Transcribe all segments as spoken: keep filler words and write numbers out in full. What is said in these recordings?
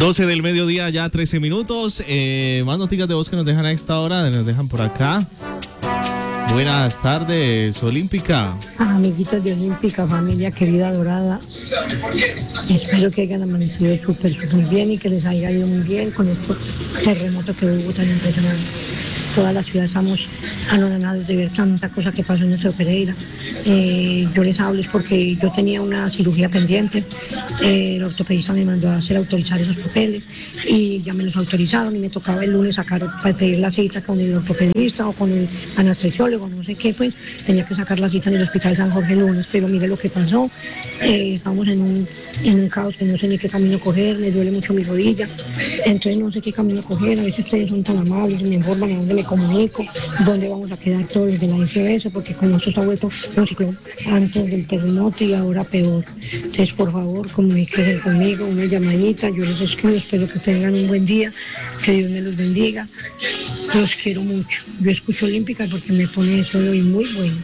doce del mediodía, ya trece minutos. Eh, más noticias de voz que nos dejan a esta hora, nos dejan por acá. Buenas tardes, Olímpica. Ah, amiguitos de Olímpica, familia querida, adorada. Espero que hayan amanecido súper, súper bien y que les haya ido muy bien con estos terremotos que hubo tan impresionantes. Toda la ciudad estamos anonadados de ver tanta cosa que pasó en nuestro Pereira. Eh, yo les hablo es porque yo tenía una cirugía pendiente. Eh, el ortopedista me mandó a hacer autorizar esos papeles y ya me los autorizaron y me tocaba el lunes sacar para pedir la cita con el ortopedista o con el anestesiólogo, no sé qué, pues tenía que sacar la cita en el Hospital San Jorge el lunes, pero mire lo que pasó. Eh, estamos en un, en un caos que no sé ni qué camino coger, me duele mucho mi rodilla, entonces no sé qué camino coger. A veces ustedes son tan amables y me informan a dónde me comunico, dónde vamos a quedar todos los de la S O S, porque como esto se ha vuelto un ciclón antes del terremoto y ahora peor. Entonces, por favor, comuníquense conmigo, una llamadita, yo les escribo, espero que tengan un buen día, que Dios me los bendiga, los quiero mucho. Yo escucho Olímpica porque me pone eso de hoy muy bueno.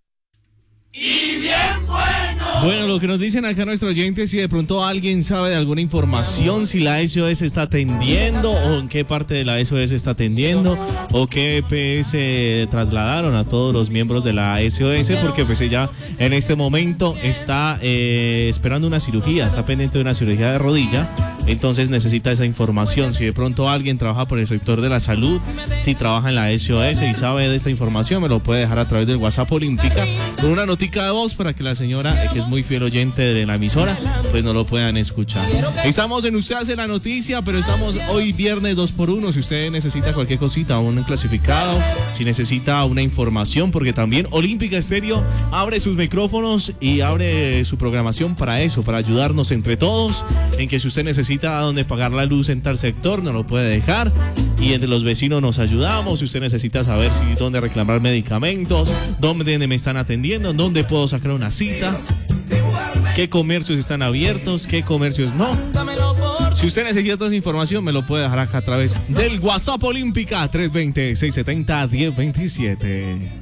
Y bien bueno. Bueno, lo que nos dicen acá nuestros oyentes, si de pronto alguien sabe de alguna información, si la S O S está atendiendo o en qué parte de la S O S está atendiendo o qué E P S trasladaron a todos los miembros de la S O S, porque pues ella en este momento está eh, esperando una cirugía, está pendiente de una cirugía de rodilla, entonces necesita esa información. Si de pronto alguien trabaja por el sector de la salud, si trabaja en la S O S y sabe de esta información, me lo puede dejar a través del WhatsApp Olímpica con una notica de voz para que la señora, que es muy fiel oyente de la emisora, pues no lo puedan escuchar. Estamos en Usted Hace la Noticia, pero estamos hoy viernes dos por uno. Si usted necesita cualquier cosita, un clasificado, si necesita una información, porque también Olímpica Estéreo abre sus micrófonos y abre su programación para eso, para ayudarnos entre todos, en que si usted necesita dónde pagar la luz en tal sector, nos lo puede dejar y entre los vecinos nos ayudamos. Si usted necesita saber si dónde reclamar medicamentos, dónde me están atendiendo, dónde puedo sacar una cita, qué comercios están abiertos, qué comercios no. Si usted necesita toda esa información, me lo puede dejar acá a través del WhatsApp Olímpica tres dos cero, seis siete cero, uno cero dos siete.